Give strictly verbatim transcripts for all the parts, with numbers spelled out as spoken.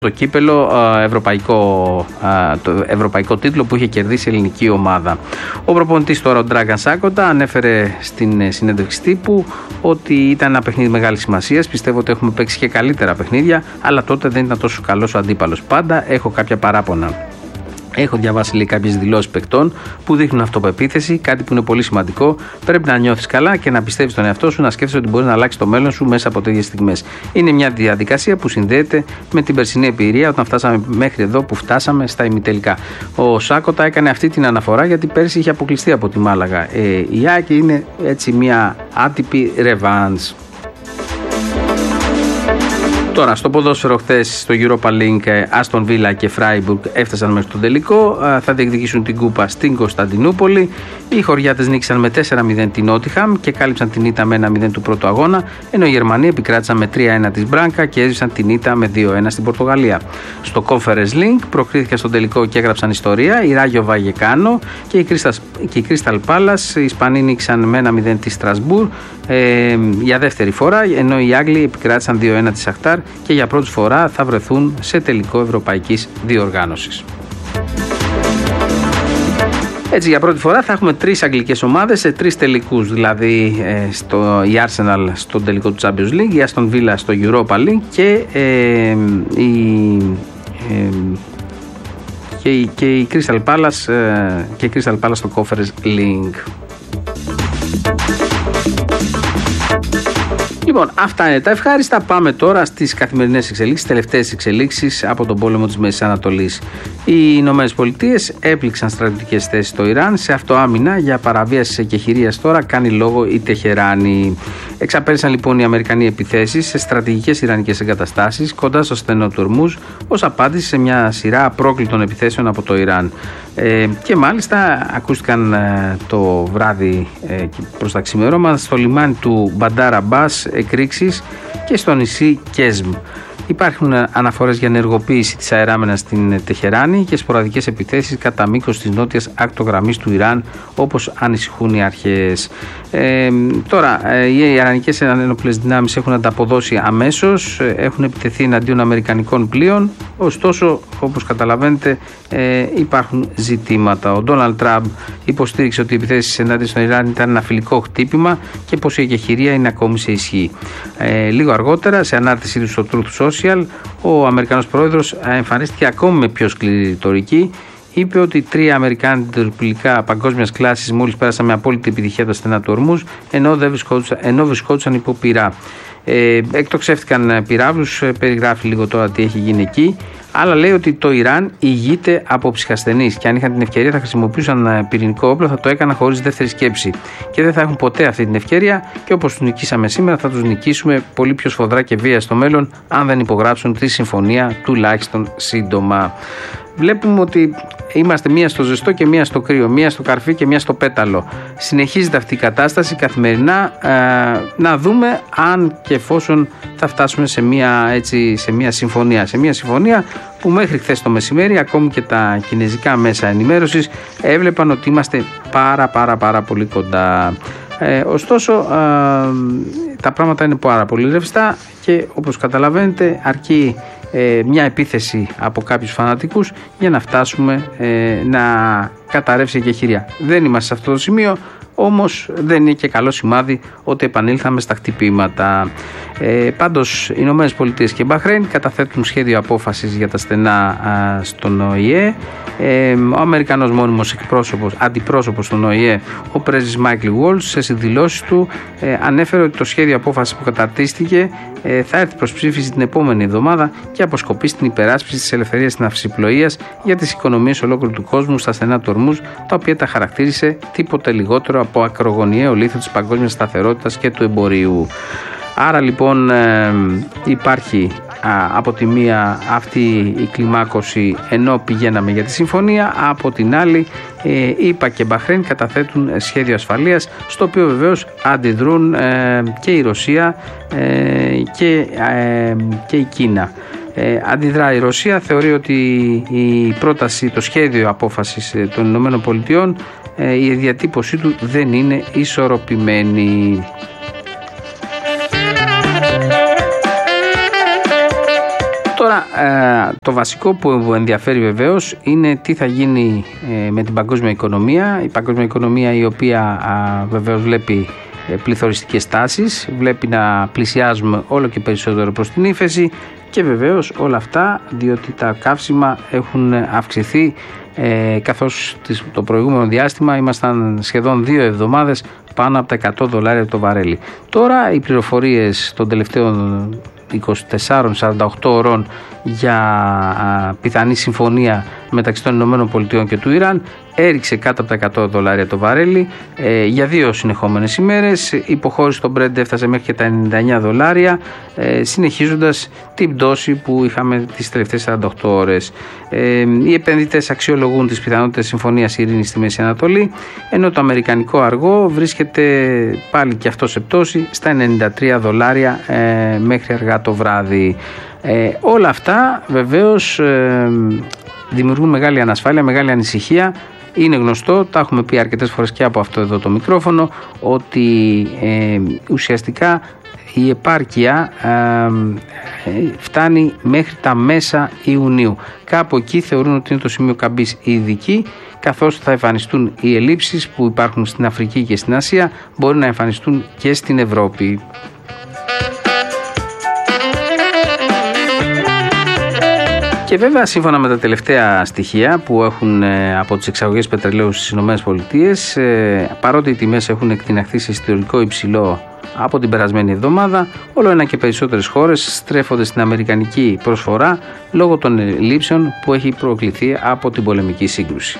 το κύπελο ευρωπαϊκό, το ευρωπαϊκό τίτλο που είχε κερδίσει η ελληνική ομάδα. Ο προπονητής τώρα, ο Ντράγκαν Σάκοντα, ανέφερε στην συνέντευξη τύπου ότι ήταν ένα παιχνίδι μεγάλης σημασίας. Πιστεύω ότι έχουμε παίξει και καλύτερα παιχνίδια, αλλά τότε δεν ήταν τόσο καλός ο αντίπαλος. Πάντα έχω κάποια παράπονα. Έχω διαβάσει λέει κάποιες δηλώσεις παικτών που δείχνουν αυτοπεποίθηση, κάτι που είναι πολύ σημαντικό. Πρέπει να νιώθεις καλά και να πιστεύεις στον εαυτό σου, να σκέφτεσαι ότι μπορεί να αλλάξει το μέλλον σου μέσα από τέτοιες στιγμές. Είναι μια διαδικασία που συνδέεται με την περσινή εμπειρία όταν φτάσαμε μέχρι εδώ που φτάσαμε στα ημιτελικά. Ο Σάκοντα έκανε αυτή την αναφορά γιατί πέρσι είχε αποκλειστεί από τη Μάλαγα. Ε, η Άκη είναι έτσι μια άτυπη ρεβάνς. Τώρα, στο ποδόσφαιρο χθες στο Europa League, Άστον Βίλα και Φράιμπουργκ έφτασαν μέχρι τον τελικό. Θα διεκδικήσουν την κούπα στην Κωνσταντινούπολη. Οι χωριάτες νίκησαν με τέσσερα μηδέν την Νότιχαμ και κάλυψαν την ήττα με ένα μηδέν του πρώτου αγώνα, ενώ οι Γερμανοί επικράτησαν με τρία ένα της Μπράνκα και έζησαν την ήττα με δύο ένα στην Πορτογαλία. Στο Conference League προκρίθηκαν στον τελικό και έγραψαν ιστορία η Ράγιο Βαγεκάνο και η Crystal Palace. Οι Ισπανοί νίκησαν με ένα μηδέν τη Στρασβούρ ε, για δεύτερη φορά, ενώ οι Άγγλοι επικράτησαν δύο ένα τη Σαχτάρ και για πρώτη φορά θα βρεθούν σε τελικό ευρωπαϊκής διοργάνωσης. Έτσι, για πρώτη φορά θα έχουμε τρεις αγγλικές ομάδες σε τρεις τελικούς, δηλαδή ε, στο, η Arsenal στον τελικό του Champions League, η Aston Villa στο Europa League και, ε, η, ε, και, η, και η Crystal Palace, ε, και η Crystal Palace στο Conference League. Λοιπόν, αυτά είναι τα ευχάριστα. Πάμε τώρα στις καθημερινές εξελίξεις, τελευταίες εξελίξεις από τον πόλεμο της Μέσης Ανατολής. Οι Ηνωμένες Πολιτείες έπληξαν στρατιωτικές θέσεις στο Ιράν. Σε αυτοάμυνα για παραβίαση της εκεχηρίας τώρα κάνει λόγο η Τεχεράνη. Εξαπέλυσαν λοιπόν οι Αμερικανοί επιθέσεις σε στρατηγικές ιρανικές εγκαταστάσεις κοντά στο στενό του Ορμούζ ως απάντηση σε μια σειρά απρόκλητων επιθέσεων από το Ιράν. Ε, και μάλιστα ακούστηκαν ε, το βράδυ ε, προς τα ξημερώματα στο λιμάνι του Μπαντάρ Αμπάς εκρήξεις και στο νησί Κέσμ. Υπάρχουν αναφορές για ενεργοποίηση της αεράμενας στην Τεχεράνη και σποραδικές επιθέσεις κατά μήκος της νότιας ακτογραμμής του Ιράν, όπως ανησυχούν οι αρχές. Ε, τώρα, οι ιρανικές ενόπλες δυνάμεις έχουν ανταποδώσει αμέσως, έχουν επιτεθεί εναντίον αμερικανικών πλοίων, ωστόσο, όπως καταλαβαίνετε, ε, υπάρχουν ζητήματα. Ο Ντόναλντ Τραμπ υποστήριξε ότι οι επιθέσεις εναντίον στον Ιράν ήταν ένα φιλικό χτύπημα και πως η εκεχηρία είναι ακόμη σε ισχύ. Ε, λίγο αργότερα, σε ανάρτησή του στο Truth Social, ο Αμερικανός πρόεδρος εμφανίστηκε ακόμη με πιο σκληρή ρητορική. Είπε ότι τρία Αμερικάνικα τερπιλικά παγκόσμιας κλάσης μόλις πέρασαν με απόλυτη επιτυχία τα στενά του Ορμούζ, ενώ, βρισκόντουσαν, ενώ βρισκόντουσαν υπό πυρά. Ε, εκτοξεύτηκαν πυράβλους, περιγράφει λίγο τώρα τι έχει γίνει εκεί, αλλά λέει ότι το Ιράν ηγείται από ψυχασθενείς και αν είχαν την ευκαιρία θα χρησιμοποιούσαν πυρηνικό όπλο, θα το έκαναν χωρίς δεύτερη σκέψη και δεν θα έχουν ποτέ αυτή την ευκαιρία και όπως τους νικήσαμε σήμερα θα τους νικήσουμε πολύ πιο σφοδρά και βία στο μέλλον αν δεν υπογράψουν τη συμφωνία τουλάχιστον σύντομα. Βλέπουμε ότι είμαστε μία στο ζεστό και μία στο κρύο, μία στο καρφί και μία στο πέταλο. Συνεχίζεται αυτή η κατάσταση καθημερινά, ε, να δούμε αν και εφόσον θα φτάσουμε σε μία, έτσι, σε μία συμφωνία. Σε μία συμφωνία που μέχρι χθες το μεσημέρι ακόμη και τα κινέζικα μέσα ενημέρωσης έβλεπαν ότι είμαστε πάρα πάρα πάρα πολύ κοντά. Ε, ωστόσο ε, τα πράγματα είναι πάρα πολύ ρευστά και όπως καταλαβαίνετε αρκεί ε, μια επίθεση από κάποιους φανατικούς για να φτάσουμε ε, να καταρρεύσει η εκεχηρία. Δεν είμαστε σε αυτό το σημείο, όμως δεν είναι και καλό σημάδι ότι επανήλθαμε στα χτυπήματα. Ε, πάντως οι Ηνωμένες Πολιτείες και Μπαχρέιν καταθέτουν σχέδιο απόφασης για τα στενά α, στον Ο Η Ε. Ε, ο Αμερικανός μόνιμος εκπρόσωπος, αντιπρόσωπος στον Ο Η Ε, ο πρέσβης Μάικλ Γουόλς, σε συνδηλώσεις του ε, ανέφερε ότι το σχέδιο απόφασης που καταρτίστηκε ε, θα έρθει προς ψήφιση την επόμενη εβδομάδα και αποσκοπεί στην υπεράσπιση της ελευθερίας της ναυσιπλοείας για τις οικονομίες ολόκληρου του κόσμου στα στενά του Ορμούζ, τα οποία τα χαρακτήρισε τίποτε λιγότερο από ακρογωνιαίο λίθο της παγκόσμιας σταθερότητας και του εμπορίου. Άρα λοιπόν ε, υπάρχει α, από τη μία αυτή η κλιμάκωση ενώ πηγαίναμε για τη συμφωνία, από την άλλη ε, ΗΠΑ και Μπαχρέιν καταθέτουν σχέδιο ασφαλείας, στο οποίο βεβαίως αντιδρούν ε, και η Ρωσία ε, και, ε, και η Κίνα. Ε, αντιδρά η Ρωσία, θεωρεί ότι η πρόταση, το σχέδιο απόφασης των Ηνωμένων Πολιτειών, ε, η διατύπωσή του δεν είναι ισορροπημένη. Τώρα, ε, το βασικό που ενδιαφέρει βεβαίως είναι τι θα γίνει ε, με την παγκόσμια οικονομία. Η παγκόσμια οικονομία, η οποία ε, βεβαίως βλέπει ε, πληθωριστικές τάσεις, βλέπει να πλησιάζουμε όλο και περισσότερο προς την ύφεση, και βεβαίως όλα αυτά διότι τα καύσιμα έχουν αυξηθεί, ε, καθώς το προηγούμενο διάστημα ήμασταν σχεδόν δύο εβδομάδες πάνω από τα εκατό δολάρια το βαρέλι. Τώρα οι πληροφορίες των τελευταίων είκοσι τεσσάρων σαράντα οκτώ ώρων για α, πιθανή συμφωνία μεταξύ των Ηνωμένων Πολιτειών και του Ιράν έριξε κάτω από τα εκατό δολάρια το βαρέλι ε, για δύο συνεχόμενες ημέρες. Η υποχώρηση στο Brent έφτασε μέχρι και τα ενενήντα εννέα δολάρια, ε, συνεχίζοντας την πτώση που είχαμε τις τελευταίες σαράντα οκτώ ώρες. Ε, οι επενδυτές αξιολογούν τις πιθανότητες συμφωνίας ειρήνης στη Μέση Ανατολή, ενώ το αμερικανικό αργό βρίσκεται πάλι και αυτό σε πτώση στα ενενήντα τρία δολάρια ε, μέχρι αργά το βράδυ. Ε, όλα αυτά βεβαίως ε, δημιουργούν μεγάλη ανασφάλεια, μεγάλη ανησυχία. Είναι γνωστό, τα έχουμε πει αρκετές φορές και από αυτό εδώ το μικρόφωνο, ότι ε, ουσιαστικά η επάρκεια ε, φτάνει μέχρι τα μέσα Ιουνίου. Κάπου εκεί θεωρούν ότι είναι το σημείο καμπής οι ειδικοί, καθώς θα εμφανιστούν οι ελλείψεις που υπάρχουν στην Αφρική και στην Ασία, μπορεί να εμφανιστούν και στην Ευρώπη. Και βέβαια, σύμφωνα με τα τελευταία στοιχεία που έχουν από τις εξαγωγές πετρελαίου στις ΗΠΑ, παρότι οι τιμές έχουν εκτιναχθεί σε ιστορικό υψηλό από την περασμένη εβδομάδα, όλο ένα και περισσότερες χώρες στρέφονται στην αμερικανική προσφορά λόγω των ελλείψεων που έχει προκληθεί από την πολεμική σύγκρουση.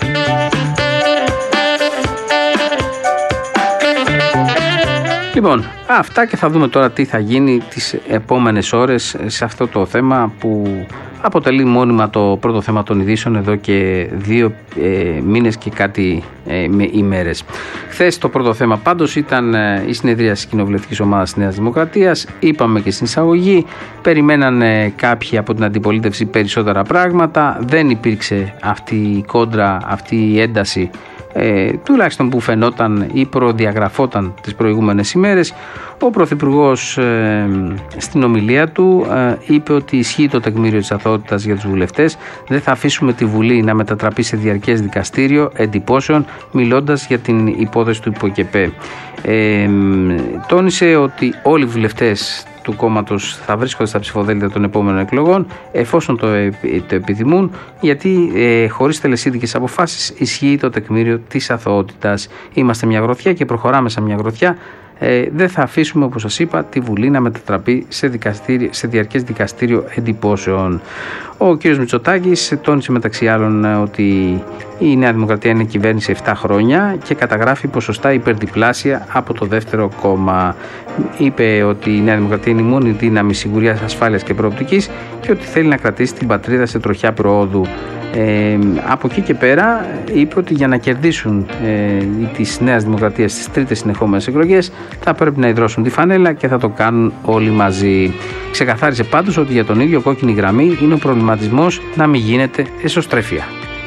Λοιπόν, αυτά, και θα δούμε τώρα τι θα γίνει τις επόμενες ώρες σε αυτό το θέμα που αποτελεί μόνιμα το πρώτο θέμα των ειδήσεων εδώ και δύο ε, μήνες και κάτι ε, με ημέρες. Χθες το πρώτο θέμα πάντως ήταν ε, η συνεδρία της κοινοβουλευτικής ομάδας της Νέας Δημοκρατίας. Είπαμε και στην εισαγωγή, περιμένανε κάποιοι από την αντιπολίτευση περισσότερα πράγματα. Δεν υπήρξε αυτή η κόντρα, αυτή η ένταση, Ε, τουλάχιστον που φαινόταν ή προδιαγραφόταν τις προηγούμενες ημέρες. Ο Πρωθυπουργός ε, στην ομιλία του ε, είπε ότι ισχύει το τεκμήριο της αθωότητας για τους βουλευτές. Δεν θα αφήσουμε τη Βουλή να μετατραπεί σε διαρκές δικαστήριο εντυπώσεων, μιλώντας για την υπόθεση του ΥΠΟΚΕΠΕ. Ε, τόνισε ότι όλοι οι βουλευτές του κόμματος θα βρίσκονται στα ψηφοδέλτια των επόμενων εκλογών, εφόσον το, το επιθυμούν, γιατί ε, χωρίς τελεσίδικες αποφάσεις ισχύει το τεκμήριο της αθωότητας. Είμαστε μια γροθιά και προχωράμε σε μια γροθιά. Ε, δεν θα αφήσουμε, όπως σας είπα, τη Βουλή να μετατραπεί σε, δικαστήριο, σε διαρκές δικαστήριο εντυπώσεων. Ο κ. Μητσοτάκης τόνισε μεταξύ άλλων ότι η Νέα Δημοκρατία είναι κυβέρνηση επτά χρόνια και καταγράφει ποσοστά υπερδιπλάσια από το δεύτερο κόμμα. Είπε ότι η Νέα Δημοκρατία είναι η μόνη δύναμη σιγουρίας, ασφάλειας και προοπτικής και ότι θέλει να κρατήσει την πατρίδα σε τροχιά προόδου. Ε, από εκεί και πέρα είπε ότι για να κερδίσουν ε, τις Νέας Δημοκρατίας στις τρίτες συνεχόμενες εκλογές θα πρέπει να ιδρώσουν τη φανέλα και θα το κάνουν όλοι μαζί. Ξεκαθάρισε πάντως ότι για τον ίδιο κόκκινη γραμμή είναι ο προβληματισμός να μην γίνεται εσωστρέφεια.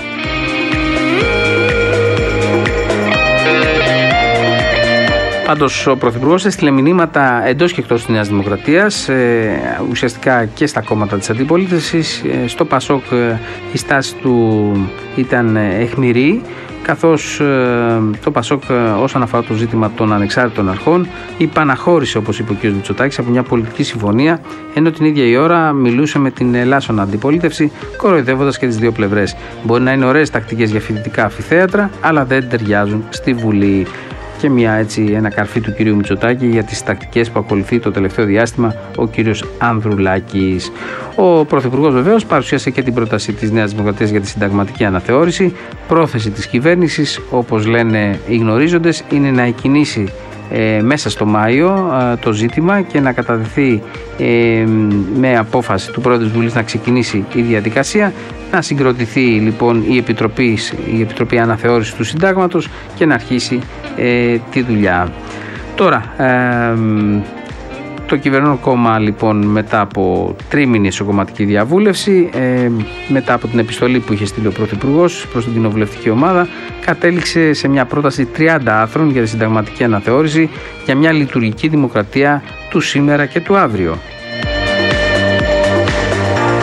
Πάντως ο Πρωθυπουργός έστειλε μηνύματα εντός και εκτός της Νέας Δημοκρατίας, ε, ουσιαστικά και στα κόμματα της αντιπολίτευσης. Ε, στο ΠΑΣΟΚ ε, η στάση του ήταν αιχμηρή, καθώς ε, το ΠΑΣΟΚ ε, όσον αφορά το ζήτημα των ανεξάρτητων αρχών υπαναχώρησε, όπως είπε ο κ. Μητσοτάκης, από μια πολιτική συμφωνία, ενώ την ίδια η ώρα μιλούσε με την ελάσσονα αντιπολίτευση, κοροϊδεύοντας και τις δύο πλευρές. Μπορεί να είναι ωραίες τακτικές για φοιτητικά αμφιθέατρα, αλλά δεν ταιριάζουν στη Βουλή. Και μια, έτσι, ένα καρφί του κυρίου Μητσοτάκη για τις τακτικές που ακολουθεί το τελευταίο διάστημα ο κύριος Ανδρουλάκης. Ο Πρωθυπουργός βεβαίως παρουσίασε και την πρόταση της Νέας Δημοκρατίας για τη συνταγματική αναθεώρηση. Πρόθεση της κυβέρνησης, όπως λένε οι γνωρίζοντες, είναι να εκκινήσει ε, μέσα στο Μάιο ε, το ζήτημα και να καταδεθεί ε, με απόφαση του Πρόεδρου της Βουλής να ξεκινήσει η διαδικασία. Να συγκροτηθεί λοιπόν η Επιτροπή, η Επιτροπή Αναθεώρησης του Συντάγματος και να αρχίσει ε, τη δουλειά. Τώρα, ε, το κυβερνών κόμμα λοιπόν μετά από τρίμηνη εσωκομματική διαβούλευση, ε, μετά από την επιστολή που είχε στείλει ο Πρωθυπουργός προς την κοινοβουλευτική ομάδα, κατέληξε σε μια πρόταση τριάντα άρθρων για τη συνταγματική αναθεώρηση για μια λειτουργική δημοκρατία του σήμερα και του αύριο.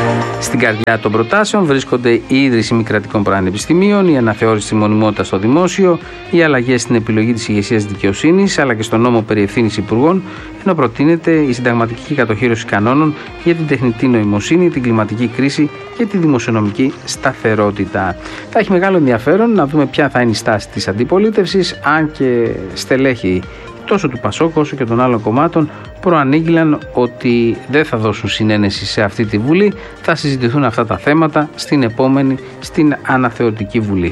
Στην καρδιά των προτάσεων βρίσκονται η ίδρυση μη κρατικών πανεπιστημίων, η αναθεώρηση της μονιμότητας στο δημόσιο, οι αλλαγές στην επιλογή της ηγεσίας της δικαιοσύνης, αλλά και στο νόμο περί ευθύνης υπουργών, ενώ προτείνεται η συνταγματική κατοχύρωση κανόνων για την τεχνητή νοημοσύνη, την κλιματική κρίση και τη δημοσιονομική σταθερότητα. Θα έχει μεγάλο ενδιαφέρον να δούμε ποια θα είναι η στάση της αντιπολίτευσης, αν και στελέχη τόσο του Πασόκ όσο και των άλλων κομμάτων προανήγγειλαν ότι δεν θα δώσουν συνένεση σε αυτή τη Βουλή. Θα συζητηθούν αυτά τα θέματα στην επόμενη, στην αναθεωρητική Βουλή.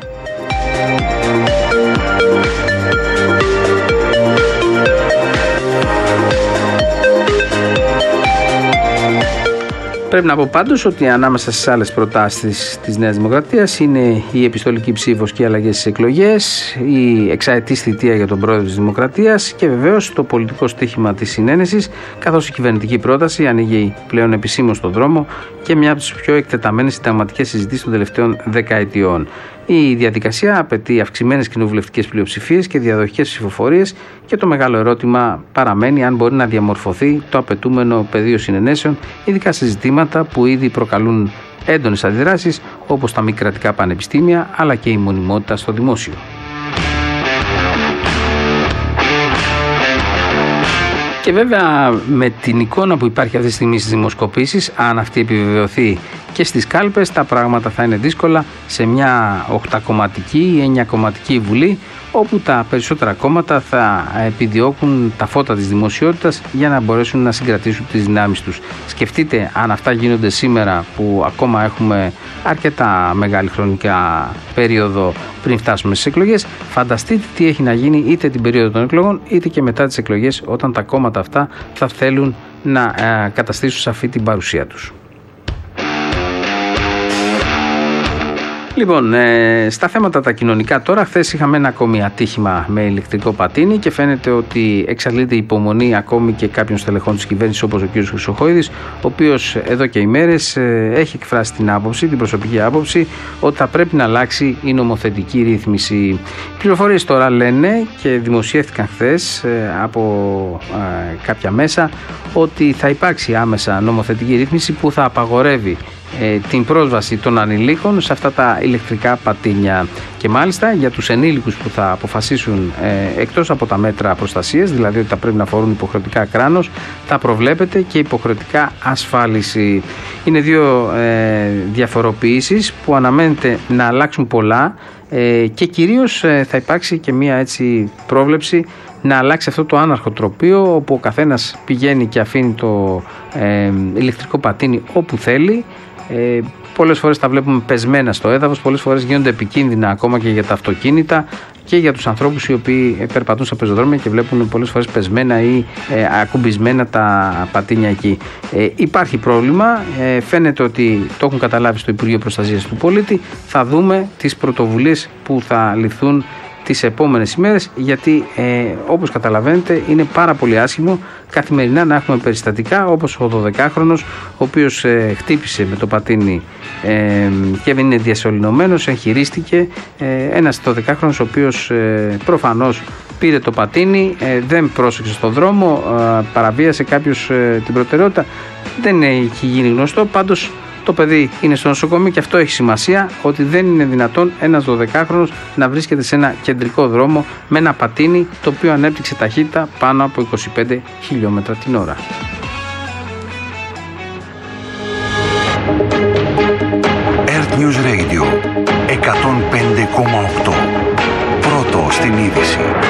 Πρέπει να πω πάντως ότι ανάμεσα στις άλλες προτάσεις της Νέας Δημοκρατίας είναι η επιστολική ψήφος και οι αλλαγές στις εκλογές, η εξαετής θητεία για τον πρόεδρο της Δημοκρατίας και βεβαίως το πολιτικό στίχημα της συνένεσης, καθώς η κυβερνητική πρόταση ανοίγει πλέον επισήμως τον δρόμο και μια από τις πιο εκτεταμένες συνταγματικές συζητήσεις των τελευταίων δεκαετιών. Η διαδικασία απαιτεί αυξημένες κοινοβουλευτικές πλειοψηφίες και διαδοχικές ψηφοφορίες και το μεγάλο ερώτημα παραμένει αν μπορεί να διαμορφωθεί το απαιτούμενο πεδίο συνενέσεων, ειδικά σε ζητήματα που ήδη προκαλούν έντονες αντιδράσεις όπως τα μη κρατικά πανεπιστήμια αλλά και η μονιμότητα στο δημόσιο. Και βέβαια με την εικόνα που υπάρχει αυτή τη στιγμή στις δημοσκοπήσεις, αν αυτή επιβεβαιωθεί και στις κάλπες, τα πράγματα θα είναι δύσκολα σε μια οχτακομματική ή εννιακομματική Βουλή, όπου τα περισσότερα κόμματα θα επιδιώκουν τα φώτα της δημοσιότητας για να μπορέσουν να συγκρατήσουν τις δυνάμεις τους. Σκεφτείτε αν αυτά γίνονται σήμερα που ακόμα έχουμε αρκετά μεγάλη χρονικά περίοδο πριν φτάσουμε στις εκλογές, φανταστείτε τι έχει να γίνει είτε την περίοδο των εκλογών είτε και μετά τις εκλογές, όταν τα κόμματα αυτά θα θέλουν να ε, καταστήσουν σαφή την παρουσία τους. Λοιπόν, ε, στα θέματα τα κοινωνικά τώρα, χθες είχαμε ένα ακόμη ατύχημα με ηλεκτρικό πατίνι και φαίνεται ότι εξαντλείται η υπομονή ακόμη και κάποιων στελεχών της κυβέρνησης όπως ο κ. Χρυσοχοίδης, ο οποίος εδώ και ημέρες ε, έχει εκφράσει την άποψη, την προσωπική άποψη, ότι θα πρέπει να αλλάξει η νομοθετική ρύθμιση. Οι πληροφορίες τώρα λένε και δημοσιεύτηκαν χθες ε, από ε, κάποια μέσα ότι θα υπάρξει άμεσα νομοθετική ρύθμιση που θα απαγορεύει την πρόσβαση των ανηλίκων σε αυτά τα ηλεκτρικά πατίνια και μάλιστα για τους ενήλικους που θα αποφασίσουν ε, εκτός από τα μέτρα προστασίας, δηλαδή ότι θα πρέπει να φορούν υποχρεωτικά κράνος, θα προβλέπεται και υποχρεωτικά ασφάλιση. Είναι δύο ε, διαφοροποιήσεις που αναμένεται να αλλάξουν πολλά ε, και κυρίως ε, θα υπάρξει και μία έτσι πρόβλεψη να αλλάξει αυτό το άναρχο τροπείο όπου ο καθένας πηγαίνει και αφήνει το ε, ηλεκτρικό πατίνι όπου θέλει. Ε, πολλές φορές τα βλέπουμε πεσμένα στο έδαφος, πολλές φορές γίνονται επικίνδυνα ακόμα και για τα αυτοκίνητα και για τους ανθρώπους οι οποίοι περπατούν στα πεζοδρόμια και βλέπουν πολλές φορές πεσμένα ή ε, ακουμπισμένα τα πατίνια εκεί. Ε, υπάρχει πρόβλημα, ε, φαίνεται ότι το έχουν καταλάβει στο Υπουργείο Προστασίας του Πολίτη. Θα δούμε τις πρωτοβουλίες που θα ληφθούν τις επόμενες ημέρες, γιατί ε, όπως καταλαβαίνετε είναι πάρα πολύ άσχημο καθημερινά να έχουμε περιστατικά όπως ο δωδεκάχρονος ο οποίος ε, χτύπησε με το πατίνι ε, και δεν είναι διασωληνωμένος, εγχειρίστηκε, ε, ένας δωδεκάχρονος ο οποίος ε, προφανώς πήρε το πατίνι, ε, δεν πρόσεξε στον δρόμο, ε, παραβίασε κάποιος ε, την προτεραιότητα, δεν έχει γίνει γνωστό, πάντως το παιδί είναι στο νοσοκομείο και αυτό έχει σημασία, ότι δεν είναι δυνατόν ένας δωδεκάχρονος να βρίσκεται σε ένα κεντρικό δρόμο με ένα πατίνι το οποίο ανέπτυξε ταχύτητα πάνω από είκοσι πέντε χιλιόμετρα την ώρα. Earth News Radio εκατόν πέντε κόμμα οκτώ. Πρώτο στην είδηση.